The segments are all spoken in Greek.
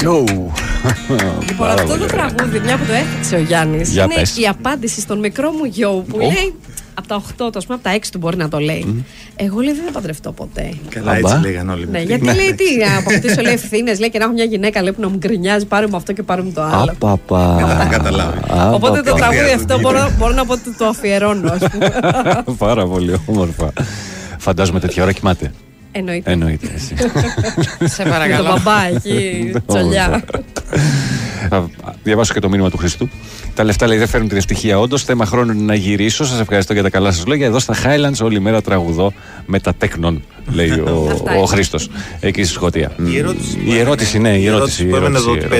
Go! Λοιπόν, αυτό το τραγούδι, μια που το έφτιαξε ο Γιάννης, είναι η απάντηση στον μικρό μου γιο που λέει. Από τα 8, από τα 6 του μπορεί να το λέει. Εγώ λέει δεν θα παντρευτώ ποτέ. Καλά, έτσι λέγαν όλοι. Ναι, γιατί λέει τι, να αποκτήσω λέει ευθύνες, λέει και να έχω μια γυναίκα λέει, που να μου γκρινιάζει, πάρε μου αυτό και πάρε μου το άλλο. Τα καταλάβει. Οπότε το τραγούδι αυτό μπορώ να πω ότι το αφιερώνω, ας πούμε. Πάρα πολύ όμορφα. Φαντάζομαι τέτοια ώρα κοιμάται. Εννοείται. Σε παρακαλώ. Το μπαμπά εκεί, τσολιά. Θα διαβάσω και το μήνυμα του Χριστού. Τα λεφτά λέει δεν φέρνουν την ευτυχία. Όντως, θέμα χρόνου είναι να γυρίσω. Σας ευχαριστώ για τα καλά σας λόγια. Εδώ στα Highlands όλη μέρα τραγουδώ με τα τέκνον, λέει ο Χρήστος, εκεί στη Σκωτία. Η ερώτηση που έμενε εδώ ότι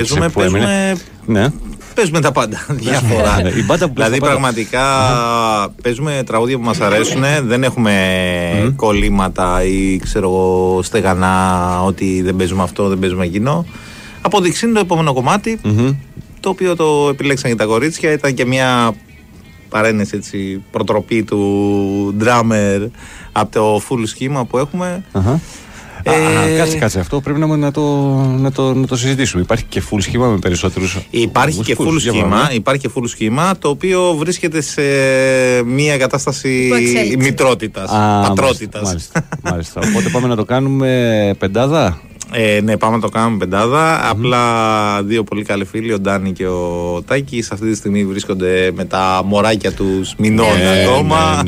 παίζουμε τα πάντα. Διάφορα. Δηλαδή, πραγματικά παίζουμε τραγούδια που μας αρέσουν. Δεν έχουμε κολλήματα ή ξέρω εγώ στεγανά ότι δεν παίζουμε αυτό, δεν παίζουμε εκείνο. Απόδειξη είναι το επόμενο κομμάτι, το οποίο το επιλέξαν και τα κορίτσια. Ήταν και μια παρένεση, έτσι, προτροπή του drummer από το full σχήμα που έχουμε. Κάτσε, αυτό πρέπει να το συζητήσουμε. Υπάρχει και full σχήμα με περισσότερους. Υπάρχει και full σχήμα, το οποίο βρίσκεται σε μια κατάσταση μητρότητας, πατρότητας. Μάλιστα. Οπότε πάμε να το κάνουμε πεντάδα. Ναι, πάμε να το κάνουμε πεντάδα. Απλά δύο πολύ καλοί φίλοι, ο Ντάνι και ο Τάκης, αυτή τη στιγμή βρίσκονται με τα μωράκια τους μηνών ακόμα.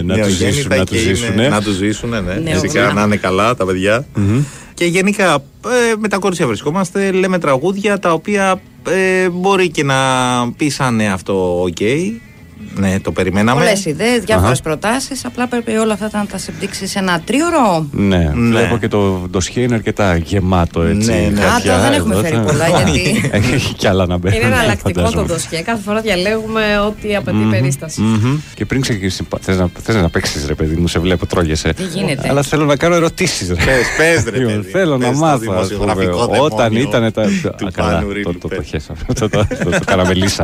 Να τους ζήσουν, φυσικά να είναι καλά τα παιδιά. Και γενικά με τα κορίτσια βρισκόμαστε, λέμε τραγούδια τα οποία μπορεί και να πει σαν ναι, αυτό οκ. Ναι, το περιμέναμε. Πολλές ιδέες, διάφορες προτάσεις. Απλά πρέπει όλα αυτά να τα συμπτύξεις σε ένα τρίωρο. Ναι, βλέπω και το ντοσιέ είναι αρκετά γεμάτο έτσι. Ναι. Τώρα δεν έχουμε φέρει πολλά γιατί. Έχει κι άλλα να μπαίνει. Είναι εναλλακτικό το ντοσιέ. Κάθε φορά διαλέγουμε ό,τι απαιτεί η περίσταση. Και πριν ξεκινήσει, θες να παίξεις ρε παιδί μου, σε βλέπω, τρώγεσαι. Τι γίνεται. Αλλά θέλω να κάνω ερωτήσεις. Πες ρε παιδί. Θέλω να μάθω. Όταν ήταν τα. Καλά, το χέσα. Το καραμελίσα.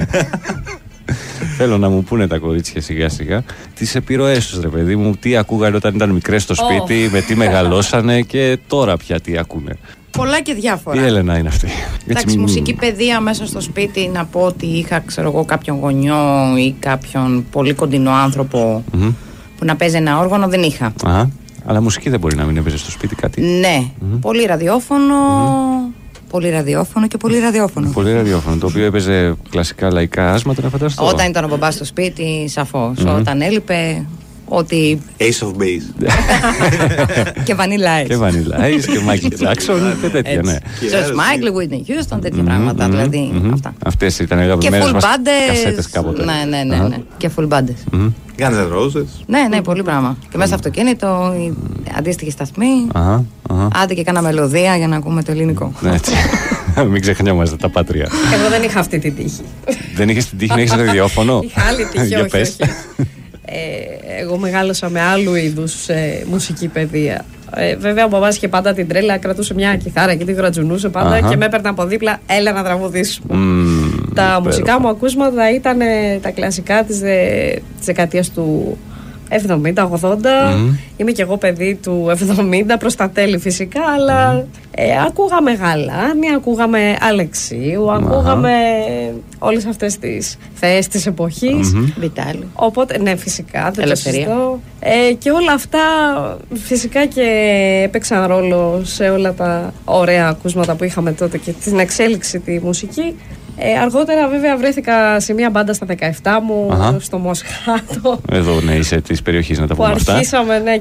Θέλω να μου πούνε τα κορίτσια σιγά σιγά τις επιρροές τους ρε παιδί μου, τι ακούγανε όταν ήταν μικρές στο σπίτι, με τι μεγαλώσανε και τώρα πια τι ακούνε. Πολλά και διάφορα. Η Έλενα είναι αυτή. Εντάξει, μουσική παιδεία μέσα στο σπίτι, να πω ότι είχα ξέρω εγώ κάποιον γονιό ή κάποιον πολύ κοντινό άνθρωπο που να παίζει ένα όργανο, δεν είχα. Αλλά μουσική δεν μπορεί να μην έπαιζε στο σπίτι κάτι. Ναι, πολύ ραδιόφωνο. Πολύ ραδιόφωνο και πολύ ραδιόφωνο. Πολύ ραδιόφωνο, το οποίο έπαιζε κλασικά λαϊκά άσματα, να φανταστώ. Όταν ήταν ο μπαμπάς στο σπίτι, σαφώς. Όταν έλειπε, ότι. Ace of Base. Και Vanilla Ice. Και Vanilla Ice και Michael Jackson και τέτοια, ναι. George Michael, Whitney Houston, τέτοια πράγματα. Δηλαδή αυτά. Αυτές ήταν αγαπημένες μας κασέτες κάποτε. Ναι. Και full bandes. Guns N' Roses. Ναι, πολύ πράγμα. Και μέσα στο αυτοκίνητο, αντίστοιχη σταθμή. Άντε και κάνα μελωδία για να ακούμε το ελληνικό. Μην ξεχνιόμαστε τα πάτρια. Εγώ δεν είχα αυτή την τύχη. Δεν είχες την τύχη να έχεις ραδιόφωνο? Είχα άλλη τύχη, όχι. Εγώ μεγάλωσα με άλλου είδους μουσική παιδεία. Βέβαια ο μπαμπάς είχε πάντα την τρέλα, κρατούσε μια κιθάρα και τη γρατζουνούσε πάντα και με έπαιρνε από δίπλα, έλα να τραγουδήσουμε. Τα μουσικά μου ακούσματα ήταν τα κλασικά της δεκαετίας του 70-80. Είμαι και εγώ παιδί του 70 προς τα τέλη φυσικά, αλλά ακούγαμε Γαλάνη, ακούγαμε Αλεξίου, ακούγαμε όλες αυτές τις θεές της εποχής. Βιτάλη. Οπότε, ναι, φυσικά, δεν το συζητώ. Και όλα αυτά φυσικά και έπαιξαν ρόλο σε όλα τα ωραία ακούσματα που είχαμε τότε και την εξέλιξη τη μουσική. Αργότερα βέβαια βρέθηκα σε μια μπάντα στα 17 μου στο Μοσχάτο. Εδώ ναι, είσαι της περιοχής, να τα πούμε αυτά. Που αρχίσαμε